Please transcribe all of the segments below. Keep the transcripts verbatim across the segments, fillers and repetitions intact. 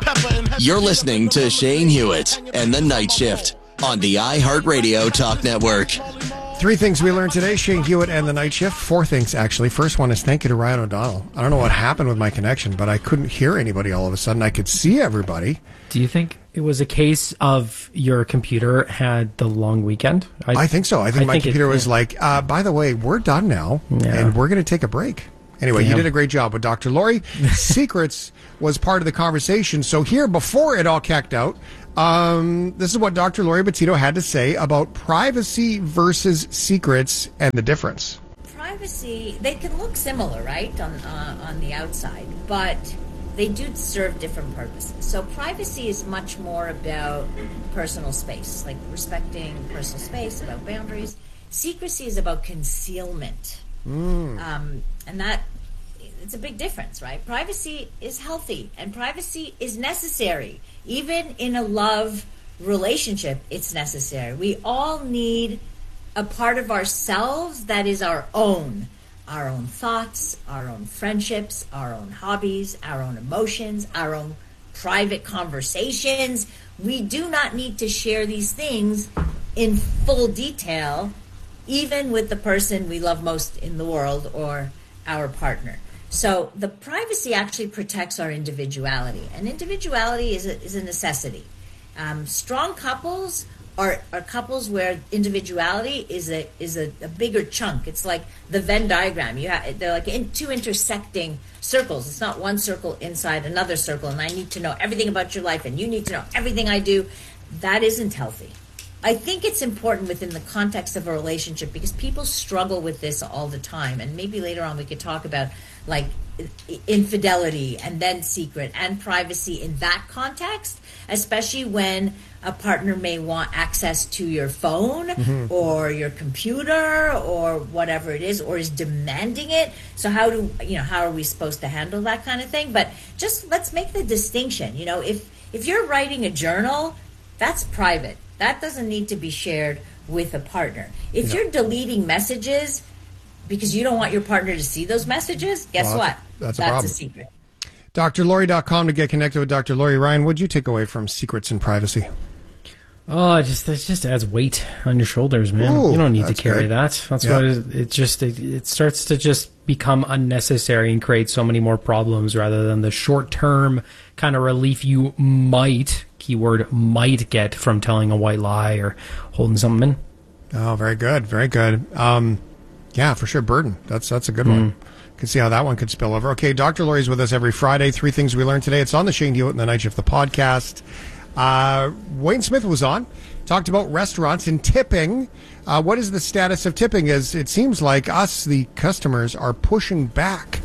You're listening to Shane Hewitt and the Night Shift on the iHeartRadio Talk Network. Three things we learned today, Shane Hewitt and the Night Shift. Four things, actually. First one is thank you to Ryan O'Donnell. I don't know what happened with my connection, but I couldn't hear anybody all of a sudden. I could see everybody. Do you think it was a case of your computer had the long weekend? I, I think so. I think I my think computer it, was yeah. like, uh, by the way, we're done now, yeah. and we're going to take a break. Anyway, Damn. You did a great job with Doctor Lori. Secrets was part of the conversation. So here, before it all cacked out, um, this is what Doctor Lori Betito had to say about privacy versus secrets and the difference. Privacy, they can look similar, right, on uh, on the outside, but they do serve different purposes. So privacy is much more about personal space, like respecting personal space, about boundaries. Secrecy is about concealment. Mm. Um, and that, it's a big difference, right? Privacy is healthy and privacy is necessary. Even in a love relationship, it's necessary. We all need a part of ourselves that is our own. Our own thoughts, our own friendships, our own hobbies, our own emotions, our own private conversations. We do not need to share these things in full detail, even with the person we love most in the world or our partner. So the privacy actually protects our individuality, and individuality is a, is a necessity. Um, strong couples are, are couples where individuality is a is a, a bigger chunk. It's like the Venn diagram. You have, they're like in, two intersecting circles. It's not one circle inside another circle, and I need to know everything about your life, and you need to know everything I do. That isn't healthy. I think it's important within the context of a relationship because people struggle with this all the time. And maybe later on we could talk about like infidelity and then secret and privacy in that context, especially when a partner may want access to your phone mm-hmm. or your computer or whatever it is, or is demanding it. So how do, you know, how are we supposed to handle that kind of thing? But just let's make the distinction. You know, if, if you're writing a journal, that's private. That doesn't need to be shared with a partner. If no. you're deleting messages because you don't want your partner to see those messages, guess well, what? That's, that's, a, that's problem. a secret. D R Lori dot com to get connected with Doctor Lori. Ryan, what did you take away from secrets and privacy? Oh, it just, it just adds weight on your shoulders, man. Ooh, you don't need to carry good. that. That's yeah. why it, it just it, it starts to just become unnecessary and create so many more problems rather than the short-term kind of relief you might, keyword might get from telling a white lie or holding something in. Oh, very good, very good. Um, yeah, for sure, burden. That's that's a good mm. one. Can see how that one could spill over. Okay, Doctor Lori's with us every Friday. Three things we learned today. It's on the Shane Hewitt and the Night Shift, the podcast. Uh, Wayne Smith was on, talked about restaurants and tipping. Uh, what is the status of tipping? As it seems like us, the customers, are pushing back.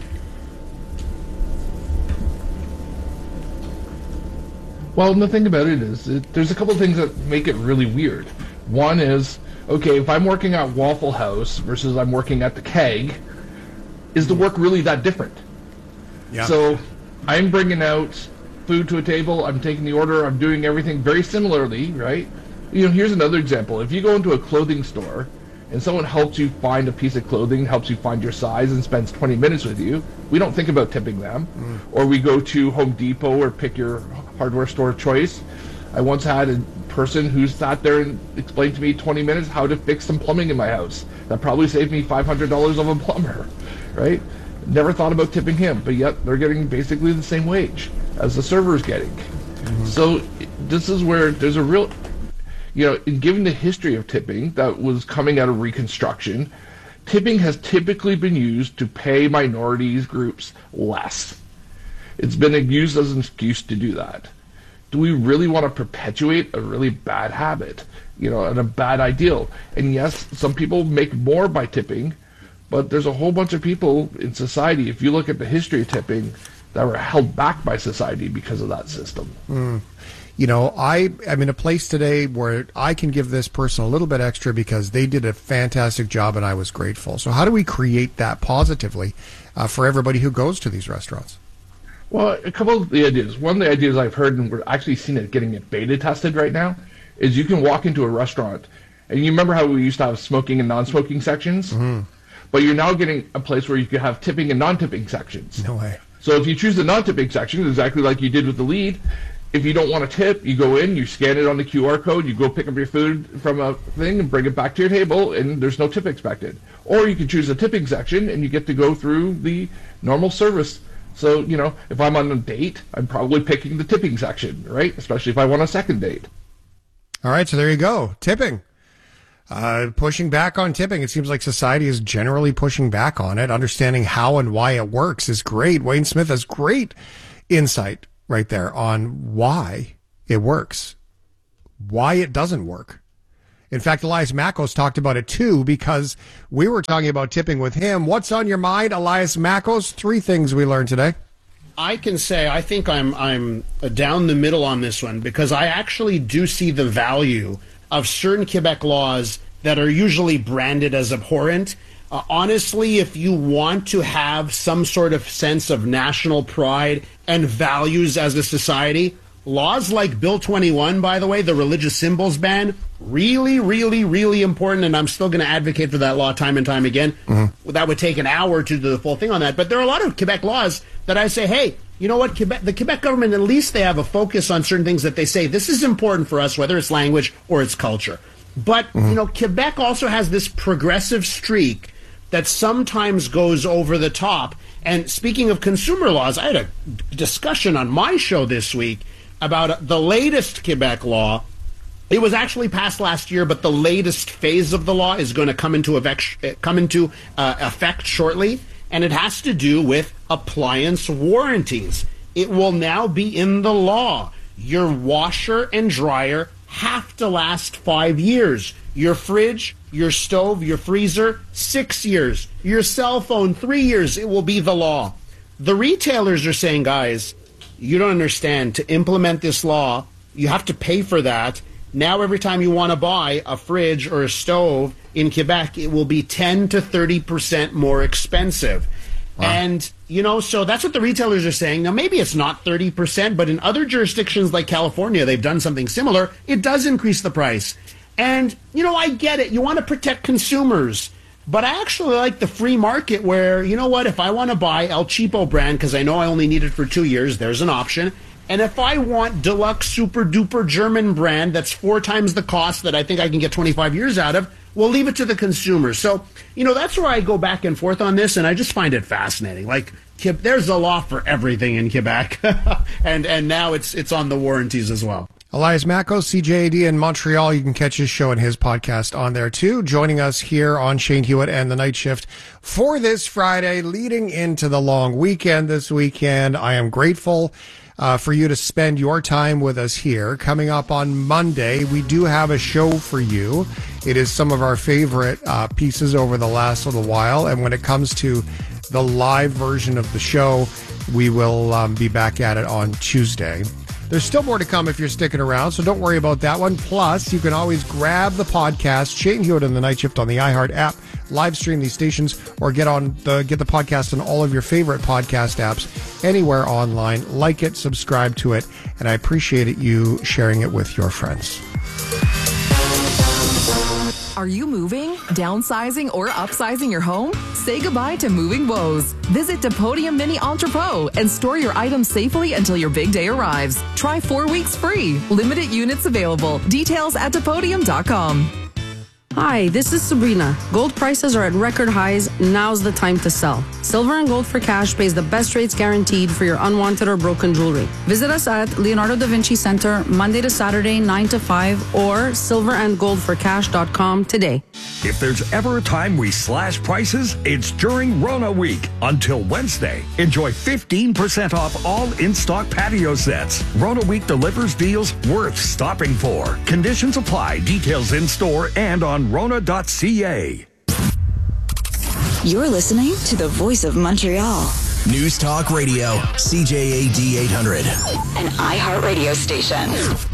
Well, the thing about it is, it, there's a couple of things that make it really weird. One is, okay, if I'm working at Waffle House versus I'm working at the Keg, is the work really that different? Yeah. So I'm bringing out food to a table, I'm taking the order, I'm doing everything very similarly, right? You know, here's another example. If you go into a clothing store and someone helps you find a piece of clothing, helps you find your size and spends twenty minutes with you, we don't think about tipping them. Mm. Or we go to Home Depot or pick your hardware store of choice. I once had a person who sat there and explained to me twenty minutes how to fix some plumbing in my house. That probably saved me five hundred dollars of a plumber, right? Never thought about tipping him, but yet they're getting basically the same wage as the server is getting. Mm-hmm. So this is where there's a real, you know, in given the history of tipping that was coming out of Reconstruction, tipping has typically been used to pay minorities groups less. It's been used as an excuse to do that. Do we really want to perpetuate a really bad habit, you know, and a bad ideal? And yes, some people make more by tipping, but there's a whole bunch of people in society, if you look at the history of tipping, that were held back by society because of that system. Mm. You know, I am in a place today where I can give this person a little bit extra because they did a fantastic job and I was grateful. So how do we create that positively uh, for everybody who goes to these restaurants? Well, a couple of the ideas. One of the ideas I've heard, and we're actually seeing it getting it beta tested right now, is you can walk into a restaurant, and you remember how we used to have smoking and non-smoking sections? Mm-hmm. But you're now getting a place where you could have tipping and non-tipping sections. No way. So if you choose the non-tipping section, exactly like you did with the lead, if you don't want a tip, you go in, you scan it on the Q R code, you go pick up your food from a thing and bring it back to your table, and there's no tip expected. Or you can choose a tipping section, and you get to go through the normal service. So, you know, if I'm on a date, I'm probably picking the tipping section, right? Especially if I want a second date. All right, so there you go. Tipping. Uh, pushing back on tipping. It seems like society is generally pushing back on it. Understanding how and why it works is great. Wayne Smith has great insight right there on why it works, why it doesn't work. In fact, Elias Makos talked about it too, because we were talking about tipping with him. What's on your mind, Elias Makos? Three things we learned today. I can say I think I'm I'm down the middle on this one, because I actually do see the value of certain Quebec laws that are usually branded as abhorrent. Uh, honestly, if you want to have some sort of sense of national pride and values as a society, laws like Bill twenty-one, by the way, the religious symbols ban, really, really, really important, and I'm still going to advocate for that law time and time again. Mm-hmm. That would take an hour to do the full thing on that. But there are a lot of Quebec laws that I say, hey, you know what, Quebec, the Quebec government, at least they have a focus on certain things that they say, this is important for us, whether it's language or it's culture. But, mm-hmm. you know, Quebec also has this progressive streak that sometimes goes over the top. And speaking of consumer laws, I had a discussion on my show this week about the latest Quebec law. It was actually passed last year, but the latest phase of the law is going to come into effect, come into uh, effect shortly, and it has to do with appliance warranties. It will now be in the law. Your washer and dryer have to last five years. Your fridge, your stove, your freezer, six years. Your cell phone, three years. It will be the law. The retailers are saying, guys, you don't understand. To implement this law, you have to pay for that. Now every time you want to buy a fridge or a stove in Quebec, it will be ten to thirty percent more expensive. Wow. And, you know, so that's what the retailers are saying. Now, maybe it's not thirty percent, but in other jurisdictions like California, they've done something similar. It does increase the price. And, you know, I get it. You want to protect consumers. But I actually like the free market where, you know what, if I want to buy El Cheapo brand, because I know I only need it for two years, there's an option. And if I want deluxe super duper German brand that's four times the cost that I think I can get twenty-five years out of, we'll leave it to the consumer. So, you know, that's where I go back and forth on this, and I just find it fascinating. Like, there's a law for everything in Quebec, and and now it's it's on the warranties as well. Elias Makos, C J A D in Montreal. You can catch his show and his podcast on there too. Joining us here on Shane Hewitt and the Night Shift for this Friday, leading into the long weekend this weekend. I am grateful uh, for you to spend your time with us here. Coming up on Monday, we do have a show for you. It is some of our favorite uh, pieces over the last little while. And when it comes to the live version of the show, we will um, be back at it on Tuesday. There's still more to come if you're sticking around, so don't worry about that one. Plus, you can always grab the podcast, Shane Hewitt and the Night Shift, on the iHeart app, live stream these stations, or get on the get the podcast on all of your favorite podcast apps anywhere online. Like it, subscribe to it, and I appreciate it you sharing it with your friends. Are you moving, downsizing, or upsizing your home? Say goodbye to moving woes. Visit Depodium Mini Entrepot and store your items safely until your big day arrives. Try four weeks free. Limited units available. Details at Depodium dot com. Hi, this is Sabrina. Gold prices are at record highs. Now's the time to sell. Silver and Gold for Cash pays the best rates guaranteed for your unwanted or broken jewelry. Visit us at Leonardo da Vinci Center Monday to Saturday, nine to five, or silver and gold for cash dot com today. If there's ever a time we slash prices, it's during Rona Week. Until Wednesday, enjoy fifteen percent off all in-stock patio sets. Rona Week delivers deals worth stopping for. Conditions apply. Details in store and on rona dot c a. You're listening to the Voice of Montreal. News Talk Radio, C J A D eight hundred. An iHeart radio station.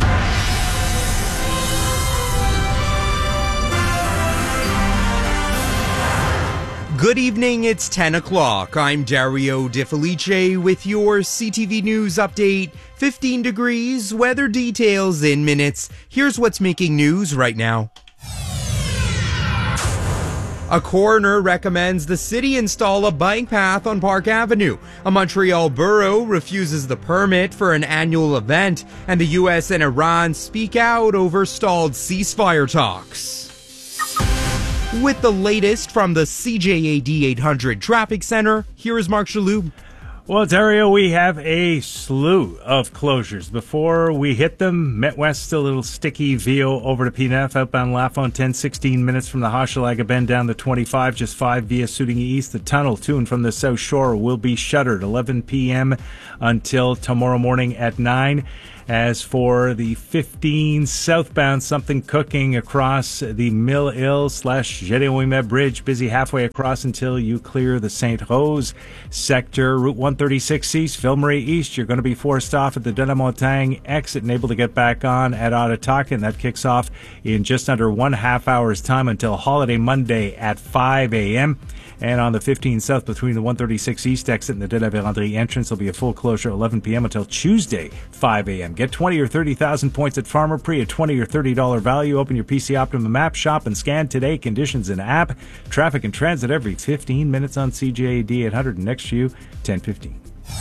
Good evening, it's ten o'clock. I'm Dario De Felice with your C T V News update. fifteen degrees, weather details in minutes. Here's what's making news right now. A coroner recommends the city install a bike path on Park Avenue. A Montreal borough refuses the permit for an annual event, and the U S and Iran speak out over stalled ceasefire talks. With the latest from the C J A D eight hundred Traffic Center, here is Mark Shalhoub. Well, Dario, we have a slew of closures. Before we hit them, Met West still a little sticky. Vio over to P N F, outbound LaFontaine, sixteen minutes from the Hochelaga Bend down to twenty-five, just five via Suiting East. The tunnel to and from the South Shore will be shuttered eleven p.m. until tomorrow morning at nine. As for the fifteen southbound, something cooking across the Mill Hill slash Gédéon Bridge. Busy halfway across until you clear the Saint Rose sector. Route one thirty-six East, Ville-Marie East. You're going to be forced off at the De La Montagne exit and able to get back on at Ottatoka. And that kicks off in just under one half hour's time until Holiday Monday at five a.m. And on the fifteen South between the one thirty-six East exit and the De La Vérendrye entrance, will be a full closure eleven p.m. until Tuesday, five a.m. Get twenty or thirty thousand points at Farmer Pre, a twenty or thirty dollars value. Open your P C Optimum app, shop and scan today. Conditions in app. Traffic and transit every fifteen minutes on C J A D eight hundred. Next to you, ten fifteen.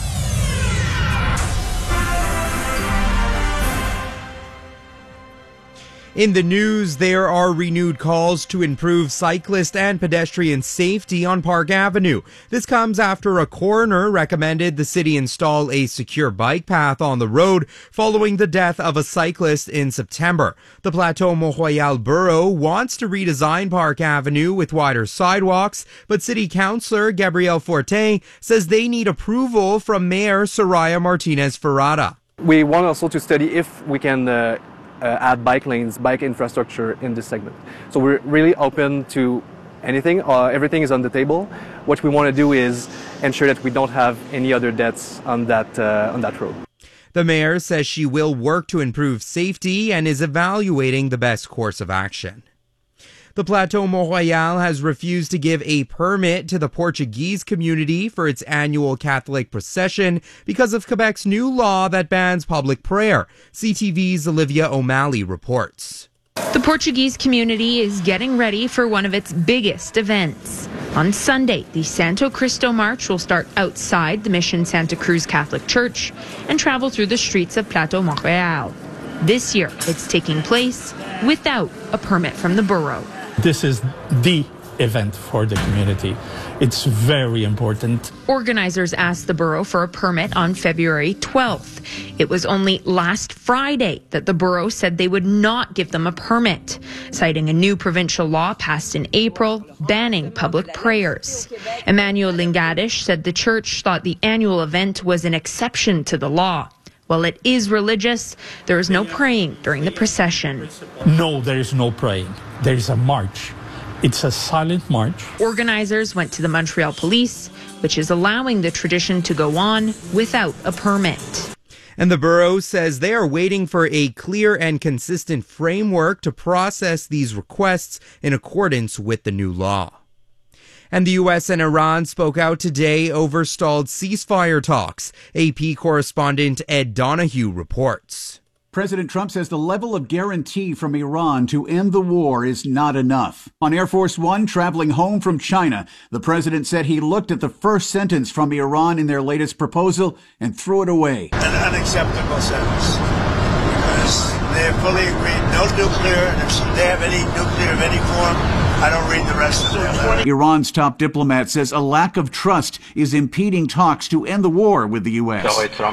In the news, there are renewed calls to improve cyclist and pedestrian safety on Park Avenue. This comes after a coroner recommended the city install a secure bike path on the road following the death of a cyclist in September. The Plateau Mont-Royal borough wants to redesign Park Avenue with wider sidewalks, but City Councillor Gabrielle Fortin says they need approval from Mayor Soraya Martinez-Ferrada. We want also to study if we can uh, Uh, add bike lanes, bike infrastructure in this segment. So we're really open to anything. Uh, everything is on the table. What we want to do is ensure that we don't have any other deaths on that uh, on that road. The mayor says she will work to improve safety and is evaluating the best course of action. The Plateau Mont-Royal has refused to give a permit to the Portuguese community for its annual Catholic procession because of Quebec's new law that bans public prayer. C T V's Olivia O'Malley reports. The Portuguese community is getting ready for one of its biggest events. On Sunday, the Santo Cristo March will start outside the Mission Santa Cruz Catholic Church and travel through the streets of Plateau Mont-Royal. This year, it's taking place without a permit from the borough. This is the event for the community. It's very important. Organizers asked the borough for a permit on February twelfth. It was only last Friday that the borough said they would not give them a permit, citing a new provincial law passed in April banning public prayers. Emmanuel Lingadish said the church thought the annual event was an exception to the law. While it is religious, there is no praying during the procession. No, there is no praying. There is a march. It's a silent march. Organizers went to the Montreal Police, which is allowing the tradition to go on without a permit. And the borough says they are waiting for a clear and consistent framework to process these requests in accordance with the new law. And the U S and Iran spoke out today over stalled ceasefire talks. A P correspondent Ed Donahue reports. President Trump says the level of guarantee from Iran to end the war is not enough. On Air Force One traveling home from China, the president said he looked at the first sentence from Iran in their latest proposal and threw it away. An unacceptable sentence. Because they fully agreed no nuclear, and if they have any nuclear of any form, I don't read the rest of their letter. Iran's top diplomat says a lack of trust is impeding talks to end the war with the U S.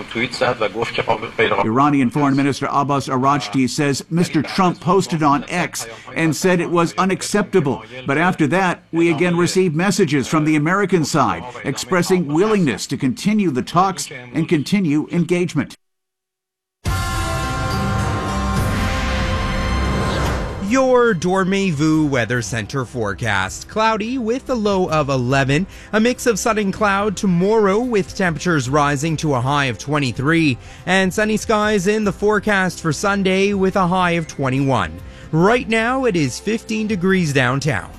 Iranian Foreign Minister Abbas Araghchi says Mister Trump posted on X and said it was unacceptable. But after that, we again received messages from the American side expressing willingness to continue the talks and continue engagement. Your Dormez-vous Weather Center forecast. Cloudy with a low of eleven. A mix of sun and cloud tomorrow with temperatures rising to a high of twenty-three. And sunny skies in the forecast for Sunday with a high of twenty-one. Right now it is fifteen degrees downtown.